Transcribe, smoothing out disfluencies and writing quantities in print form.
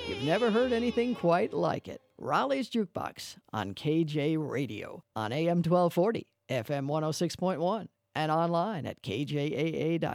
You've never heard anything quite like it. Raleigh's Jukebox on KJ Radio on AM 1240, FM 106.1, and online at kjaa.com.